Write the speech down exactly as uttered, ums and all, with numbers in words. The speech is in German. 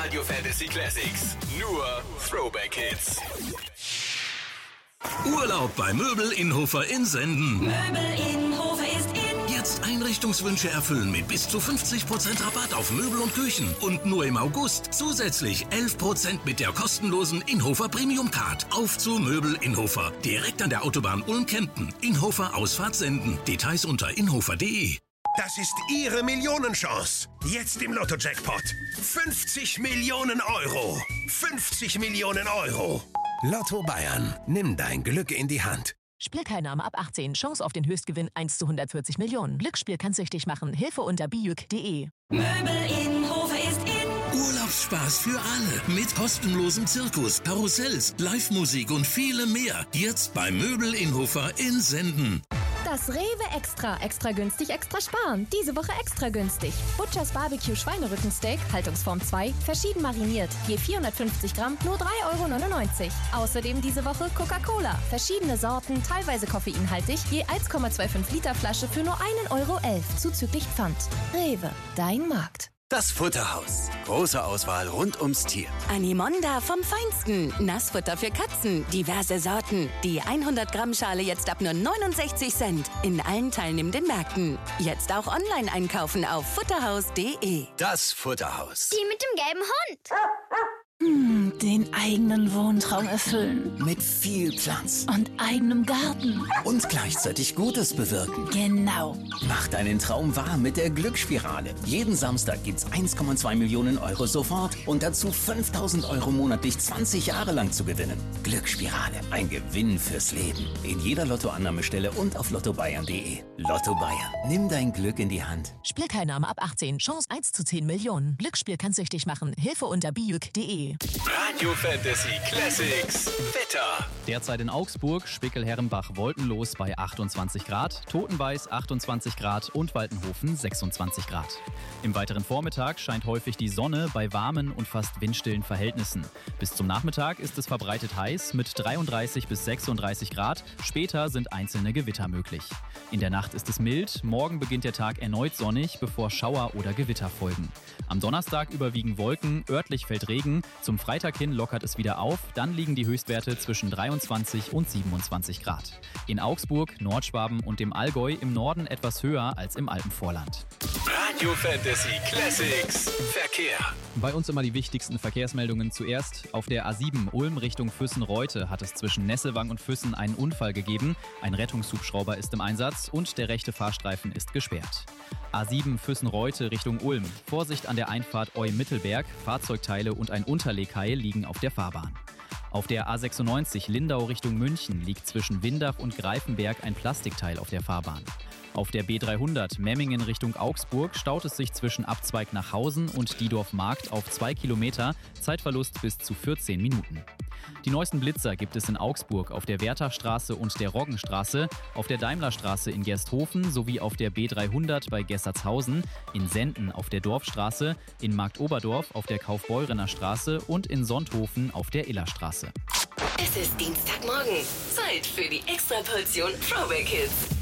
Radio Fantasy Classics. Nur Throwback Hits. Urlaub bei Möbel Innhofer in Senden. Möbel Innhofer ist in. Jetzt Einrichtungswünsche erfüllen mit bis zu fünfzig Prozent Rabatt auf Möbel und Küchen. Und nur im August zusätzlich elf Prozent mit der kostenlosen Innhofer Premium Card. Auf zu Möbel Innhofer. Direkt an der Autobahn Ulm-Kempten. Innhofer Ausfahrt Senden. Details unter innhofer punkt de. Das ist Ihre Millionenchance. Jetzt im Lotto-Jackpot. fünfzig Millionen Euro. fünfzig Millionen Euro. Lotto Bayern. Nimm dein Glück in die Hand. Spielteilnahme ab achtzehn. Chance auf den Höchstgewinn eins zu hundertvierzig Millionen. Glücksspiel kann süchtig machen. Hilfe unter bijuk punkt de. Möbel Innhofer ist in. Urlaubsspaß für alle. Mit kostenlosem Zirkus, Karussells, Live-Musik und vielem mehr. Jetzt bei Möbel Innhofer in Senden. Das Rewe Extra. Extra günstig, extra sparen. Diese Woche extra günstig. Butchers Barbecue Schweinerückensteak, Haltungsform zwei, verschieden mariniert. Je vierhundertfünfzig Gramm, nur drei Euro neunundneunzig. Außerdem diese Woche Coca-Cola. Verschiedene Sorten, teilweise koffeinhaltig, je eins Komma fünfundzwanzig Liter Flasche für nur ein Euro elf. Zuzüglich Pfand. Rewe, dein Markt. Das Futterhaus. Große Auswahl rund ums Tier. Animonda vom Feinsten. Nassfutter für Katzen. Diverse Sorten. Die hundert Gramm Schale jetzt ab nur neunundsechzig Cent. In allen teilnehmenden Märkten. Jetzt auch online einkaufen auf futterhaus punkt de. Das Futterhaus. Die mit dem gelben Hund. Hm, den eigenen Wohntraum erfüllen. Mit viel Platz. Und eigenem Garten. Und gleichzeitig Gutes bewirken. Genau. Mach deinen Traum wahr mit der Glücksspirale. Jeden Samstag gibt's eins Komma zwei Millionen Euro sofort und dazu fünftausend Euro monatlich zwanzig Jahre lang zu gewinnen. Glücksspirale. Ein Gewinn fürs Leben. In jeder Lottoannahmestelle und auf lotto bayern punkt de. Lotto Bayern. Nimm dein Glück in die Hand. Spielteilnahme ab achtzehn. Chance eins zu zehn Millionen. Glücksspiel kann süchtig machen. Hilfe unter bijuk punkt de. Radio Fantasy Classics. Wetter. Derzeit in Augsburg, Spickel-Herrenbach wolkenlos bei achtundzwanzig Grad, Totenweiß achtundzwanzig Grad und Waltenhofen sechsundzwanzig Grad. Im weiteren Vormittag scheint häufig die Sonne bei warmen und fast windstillen Verhältnissen. Bis zum Nachmittag ist es verbreitet heiß mit dreiunddreißig bis sechsunddreißig Grad. Später sind einzelne Gewitter möglich. In der Nacht ist es mild, morgen beginnt der Tag erneut sonnig, bevor Schauer oder Gewitter folgen. Am Donnerstag überwiegen Wolken, örtlich fällt Regen. Zum Freitag hin lockert es wieder auf, dann liegen die Höchstwerte zwischen dreiundzwanzig und siebenundzwanzig Grad. In Augsburg, Nordschwaben und dem Allgäu im Norden etwas höher als im Alpenvorland. Radio Fantasy Classics. Verkehr. Bei uns immer die wichtigsten Verkehrsmeldungen zuerst. Auf der A sieben Ulm Richtung Füssen-Reute hat es zwischen Nesselwang und Füssen einen Unfall gegeben. Ein Rettungshubschrauber ist im Einsatz und der rechte Fahrstreifen ist gesperrt. A sieben Füssen-Reute Richtung Ulm. Vorsicht an der Einfahrt Eu-Mittelberg. Fahrzeugteile und ein Unterlegheil liegen auf der Fahrbahn. Auf der A sechsundneunzig Lindau Richtung München liegt zwischen Windach und Greifenberg ein Plastikteil auf der Fahrbahn. Auf der B dreihundert Memmingen Richtung Augsburg staut es sich zwischen Abzweig nach Hausen und Diedorf Markt auf zwei Kilometer, Zeitverlust bis zu vierzehn Minuten. Die neuesten Blitzer gibt es in Augsburg auf der Wertachstraße und der Roggenstraße, auf der Daimlerstraße in Gersthofen sowie auf der B dreihundert bei Gessertshausen, in Senden auf der Dorfstraße, in Marktoberdorf auf der Kaufbeurener Straße und in Sonthofen auf der Illerstraße. Es ist Dienstagmorgen. Zeit für die Extraportion Throwback Hits.